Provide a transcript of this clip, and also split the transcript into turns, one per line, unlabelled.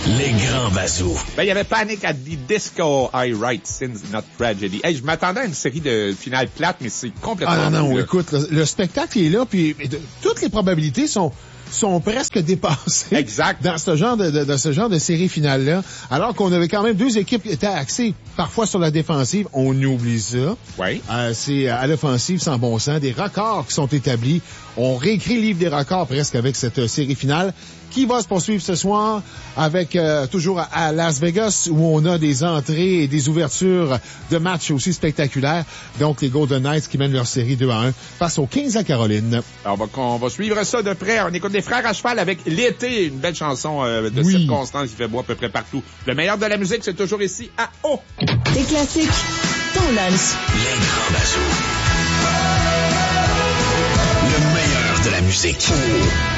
Les grands bazous.
Il y avait Panic at the Disco, I Write Sins Not Tragedy. Hey, je m'attendais à une série de finales plates, mais c'est complètement...
Ah non,
fou,
écoute, le spectacle est là, puis toutes les probabilités sont presque dépassées.
Exact.
Dans ce genre de série finale-là. Alors qu'on avait quand même deux équipes qui étaient axées parfois sur la défensive. On oublie ça.
Oui.
C'est à l'offensive sans bon sens. Des records qui sont établis. On réécrit le livre des records presque avec cette série finale qui va se poursuivre ce soir avec toujours à Las Vegas où on a des entrées et des ouvertures de matchs aussi spectaculaires. Donc les Golden Knights qui mènent leur série 2-1 face aux Kings à Caroline.
Alors, on va suivre ça de près. On écoute les Frères à cheval avec L'été, une belle chanson de circonstance qui fait beau à peu près partout. Le meilleur de la musique, c'est toujours ici à O.
Des classiques, ton lunch.
Les grands bazous. Le meilleur de la musique.